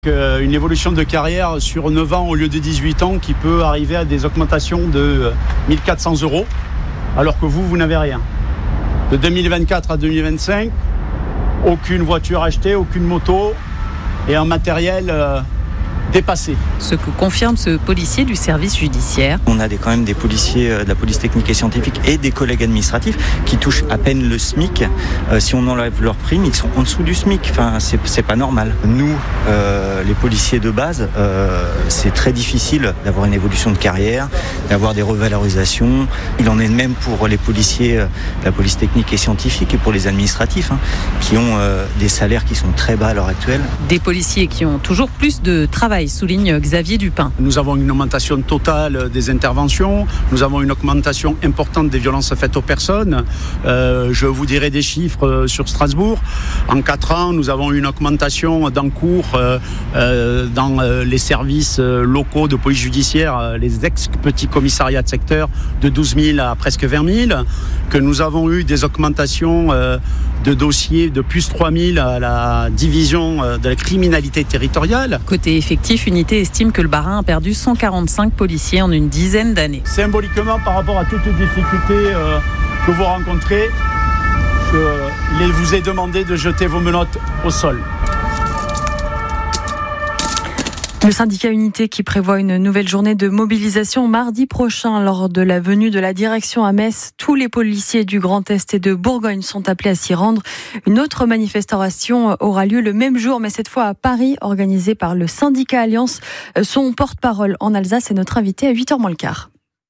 Une évolution de carrière sur 9 ans au lieu de 18 ans qui peut arriver à des augmentations de 1 400 €, alors que vous n'avez rien. De 2024 à 2025, aucune voiture achetée, aucune moto et un matériel dépassé. Ce que confirme ce policier du service judiciaire. On a quand même des policiers de la police technique et scientifique et des collègues administratifs qui touchent à peine le SMIC. Si on enlève leur prime, ils sont en dessous du SMIC. Enfin, c'est pas normal. Nous, les policiers de base, c'est très difficile d'avoir une évolution de carrière, d'avoir des revalorisations. Il en est de même pour les policiers de la police technique et scientifique et pour les administratifs, qui ont des salaires qui sont très bas à l'heure actuelle. Des policiers qui ont toujours plus de travail, souligne Xavier Dupin. Nous avons une augmentation totale des interventions, nous avons une augmentation importante des violences faites aux personnes. Je vous dirai des chiffres sur Strasbourg. En 4 ans, nous avons une augmentation d'encours dans les services locaux de police judiciaire, les ex-petits commissariats de secteur, de 12 000 à presque 20 000, que nous avons eu des augmentations de dossiers de plus 3 000 à la division de la criminalité territoriale. Côté effectif, Unité estime que le Bas-Rhin a perdu 145 policiers en une dizaine d'années. Symboliquement, par rapport à toutes les difficultés que vous rencontrez, il vous est demandé de jeter vos menottes au sol. Le syndicat Unité qui prévoit une nouvelle journée de mobilisation mardi prochain lors de la venue de la direction à Metz. Tous les policiers du Grand Est et de Bourgogne sont appelés à s'y rendre. Une autre manifestation aura lieu le même jour, mais cette fois à Paris, organisée par le syndicat Alliance. Son porte-parole en Alsace est notre invité à 8h moins le quart.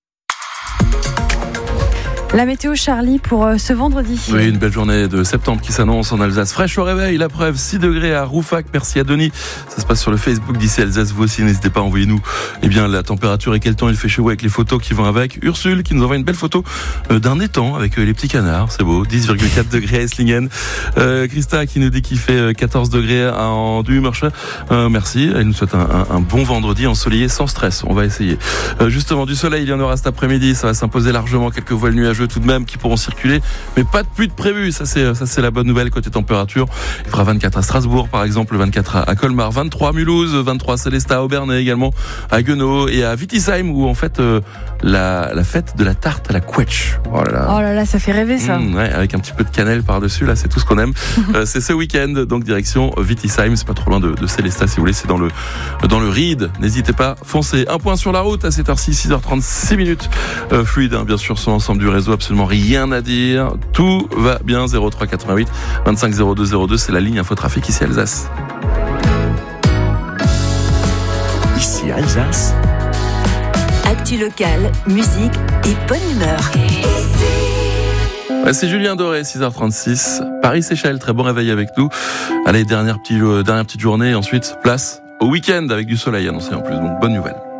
La météo, Charlie, pour ce vendredi. Oui, une belle journée de septembre qui s'annonce en Alsace. Fraîche au réveil, la preuve, 6 degrés à Roufac. Merci à Denis. Ça se passe sur le Facebook d'ici Alsace. Vous aussi, n'hésitez pas à envoyer-nous la température et quel temps il fait chez vous avec les photos qui vont avec. Ursule qui nous envoie une belle photo d'un étang avec les petits canards. C'est beau. 10,4 degrés à Esslingen. Christa qui nous dit qu'il fait 14 degrés en Dumarche. Merci. Elle nous souhaite un bon vendredi ensoleillé sans stress. On va essayer. Justement, du soleil, il y en aura cet après-midi. Ça va s'imposer largement. Quelques voiles nuageuses tout de même qui pourront circuler, mais pas de pluie de prévu. Ça c'est la bonne nouvelle côté température. Il fera 24 à Strasbourg par exemple, 24 à Colmar, 23 à Mulhouse, 23 à Célestat, à Aubernais également, à Guenot et à Wittisheim où en fait la fête de la tarte à la quetch. Oh là là, ça fait rêver ça. Ouais, avec un petit peu de cannelle par-dessus, là c'est tout ce qu'on aime. C'est ce week-end, donc direction Wittisheim, c'est pas trop loin de Célestat si vous voulez, c'est dans le Ried. N'hésitez pas, foncez. Un point sur la route à cette heure-ci, 6h36 minutes. Fluide, bien sûr, sur l'ensemble du réseau. Absolument rien à dire, tout va bien. 03 88 25 02 02, c'est la ligne Infotrafic ici Alsace. Ici Alsace. Actu locale, musique et bonne humeur. C'est Julien Doré, 6h36, Paris-Séchelles, très bon réveil avec nous. Allez, dernière petite journée, ensuite place au week-end avec du soleil annoncé en plus, donc bonne nouvelle.